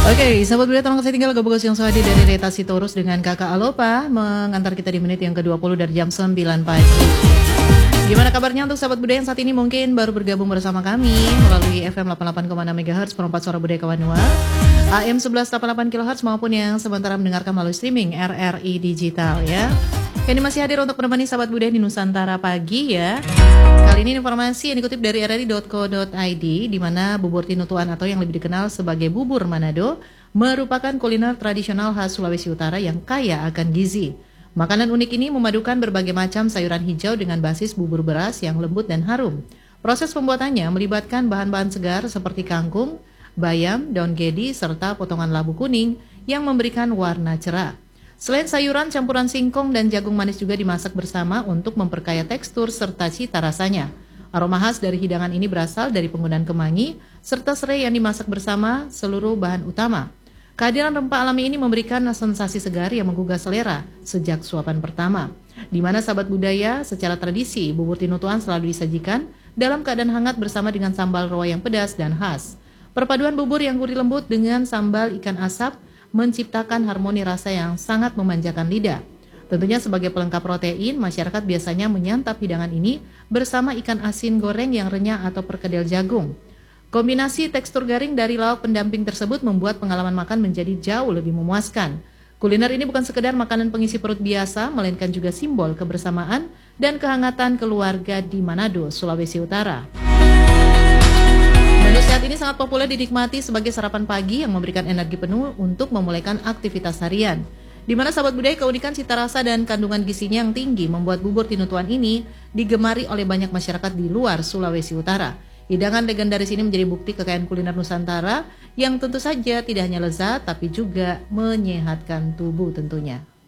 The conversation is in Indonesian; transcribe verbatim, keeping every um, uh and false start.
Oke, sahabat budaya tolong kasih tinggal Gabungan yang hadir dari Reta Sitorus dengan Kakak Alopa mengantar kita di menit yang ke dua puluh dari jam sembilan pagi. Gimana kabarnya untuk sahabat budaya yang saat ini mungkin baru bergabung bersama kami melalui F M delapan puluh delapan koma enam MHz perempat suara budaya Kawanua, A M sebelas delapan puluh delapan kilohertz maupun yang sementara mendengarkan melalui streaming R R I Digital ya. Ini masih hadir untuk menemani sahabat budaya di Nusantara pagi ya. Kali ini informasi yang dikutip dari r r i dot co dot i d di mana bubur tinutuan atau yang lebih dikenal sebagai bubur Manado merupakan kuliner tradisional khas Sulawesi Utara yang kaya akan gizi. Makanan unik ini memadukan berbagai macam sayuran hijau dengan basis bubur beras yang lembut dan harum. Proses pembuatannya melibatkan bahan-bahan segar seperti kangkung, bayam, daun gedi, serta potongan labu kuning yang memberikan warna cerah. Selain sayuran, campuran singkong dan jagung manis juga dimasak bersama untuk memperkaya tekstur serta cita rasanya. Aroma khas dari hidangan ini berasal dari penggunaan kemangi serta serai yang dimasak bersama seluruh bahan utama. Kehadiran rempah alami ini memberikan sensasi segar yang menggugah selera sejak suapan pertama. Di mana sahabat budaya secara tradisi bubur tinutuan selalu disajikan dalam keadaan hangat bersama dengan sambal roa yang pedas dan khas. Perpaduan bubur yang gurih lembut dengan sambal ikan asap menciptakan harmoni rasa yang sangat memanjakan lidah. Tentunya sebagai pelengkap protein, masyarakat biasanya menyantap hidangan ini bersama ikan asin goreng yang renyah atau perkedel jagung. Kombinasi tekstur garing dari lauk pendamping tersebut membuat pengalaman makan menjadi jauh lebih memuaskan. Kuliner ini bukan sekedar makanan pengisi perut biasa, melainkan juga simbol kebersamaan dan kehangatan keluarga di Manado, Sulawesi Utara. Menu saat ini sangat populer dinikmati sebagai sarapan pagi yang memberikan energi penuh untuk memulaikan aktivitas harian. Di mana sahabat budaya keunikan cita rasa dan kandungan gizinya yang tinggi membuat bubur tinutuan ini digemari oleh banyak masyarakat di luar Sulawesi Utara. Hidangan legendaris ini menjadi bukti kekayaan kuliner Nusantara yang tentu saja tidak hanya lezat tapi juga menyehatkan tubuh tentunya.